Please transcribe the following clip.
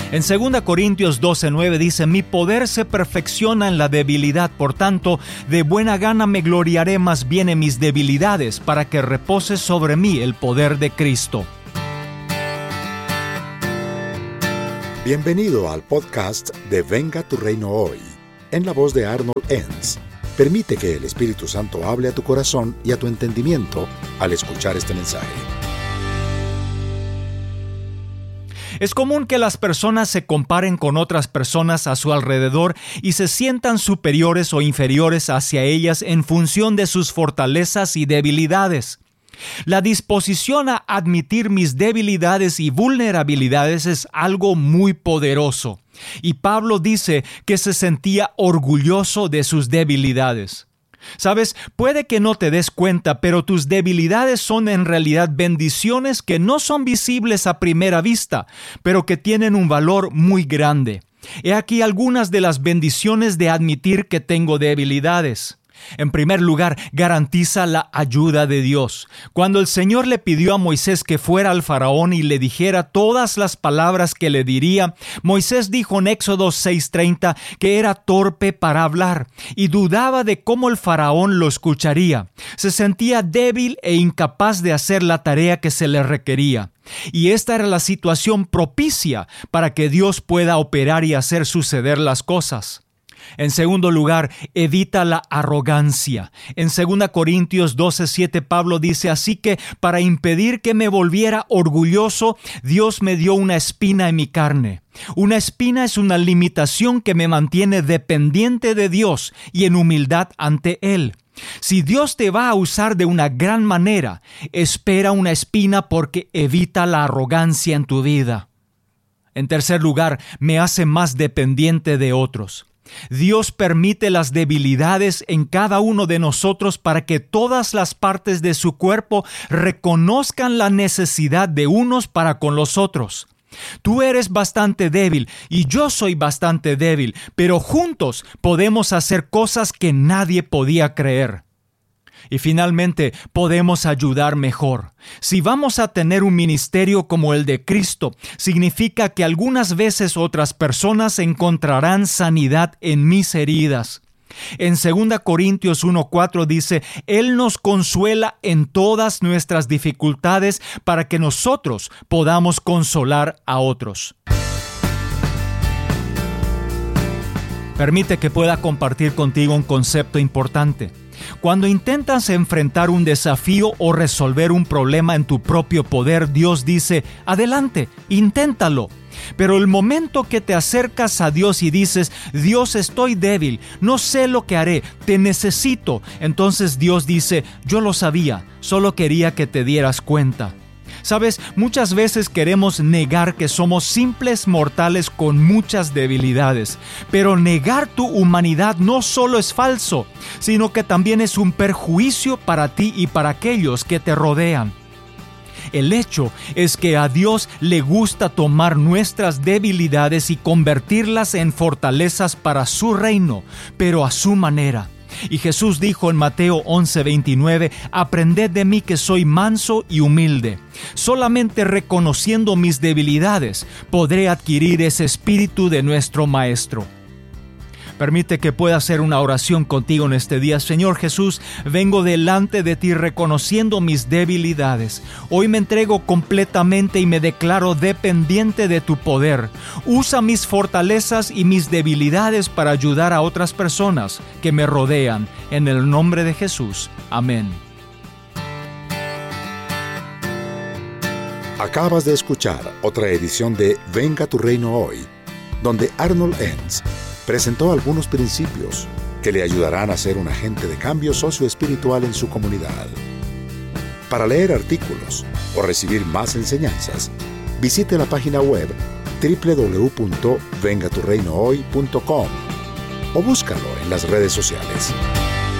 En 2 Corintios 12:9 dice: mi poder se perfecciona en la debilidad, por tanto, de buena gana me gloriaré más bien en mis debilidades, para que repose sobre mí el poder de Cristo. Bienvenido al podcast de Venga tu Reino Hoy, en la voz de Arnold Enns. Permite que el Espíritu Santo hable a tu corazón y a tu entendimiento al escuchar este mensaje. Es común que las personas se comparen con otras personas a su alrededor y se sientan superiores o inferiores hacia ellas en función de sus fortalezas y debilidades. La disposición a admitir mis debilidades y vulnerabilidades es algo muy poderoso. Y Pablo dice que se sentía orgulloso de sus debilidades. Sabes, puede que no te des cuenta, pero tus debilidades son en realidad bendiciones que no son visibles a primera vista, pero que tienen un valor muy grande. He aquí algunas de las bendiciones de admitir que tengo debilidades. En primer lugar, garantiza la ayuda de Dios. Cuando el Señor le pidió a Moisés que fuera al faraón y le dijera todas las palabras que le diría, Moisés dijo en Éxodo 6:30 que era torpe para hablar y dudaba de cómo el faraón lo escucharía. Se sentía débil e incapaz de hacer la tarea que se le requería. Y esta era la situación propicia para que Dios pueda operar y hacer suceder las cosas. En segundo lugar, evita la arrogancia. En 2 Corintios 12:7 Pablo dice: así que para impedir que me volviera orgulloso, Dios me dio una espina en mi carne. Una espina es una limitación que me mantiene dependiente de Dios y en humildad ante Él. Si Dios te va a usar de una gran manera, espera una espina porque evita la arrogancia en tu vida. En tercer lugar, me hace más dependiente de otros. Dios permite las debilidades en cada uno de nosotros para que todas las partes de su cuerpo reconozcan la necesidad de unos para con los otros. Tú eres bastante débil y yo soy bastante débil, pero juntos podemos hacer cosas que nadie podía creer. Y finalmente, podemos ayudar mejor. Si vamos a tener un ministerio como el de Cristo, significa que algunas veces otras personas encontrarán sanidad en mis heridas. En 2 Corintios 1:4 dice: Él nos consuela en todas nuestras dificultades para que nosotros podamos consolar a otros. Permite que pueda compartir contigo un concepto importante. Cuando intentas enfrentar un desafío o resolver un problema en tu propio poder, Dios dice: adelante, inténtalo. Pero el momento que te acercas a Dios y dices: Dios, estoy débil, no sé lo que haré, te necesito, entonces Dios dice: yo lo sabía, solo quería que te dieras cuenta. Sabes, muchas veces queremos negar que somos simples mortales con muchas debilidades, pero negar tu humanidad no solo es falso, sino que también es un perjuicio para ti y para aquellos que te rodean. El hecho es que a Dios le gusta tomar nuestras debilidades y convertirlas en fortalezas para su reino, pero a su manera. Y Jesús dijo en Mateo 11:29, aprended de mí que soy manso y humilde. Solamente reconociendo mis debilidades podré adquirir ese espíritu de nuestro Maestro. Permite que pueda hacer una oración contigo en este día. Señor Jesús, vengo delante de ti reconociendo mis debilidades. Hoy me entrego completamente y me declaro dependiente de tu poder. Usa mis fortalezas y mis debilidades para ayudar a otras personas que me rodean. En el nombre de Jesús. Amén. Acabas de escuchar otra edición de Venga tu Reino Hoy, donde Arnold Enns presentó algunos principios que le ayudarán a ser un agente de cambio socioespiritual en su comunidad. Para leer artículos o recibir más enseñanzas, visite la página web www.vengaturreinohoy.com o búscalo en las redes sociales.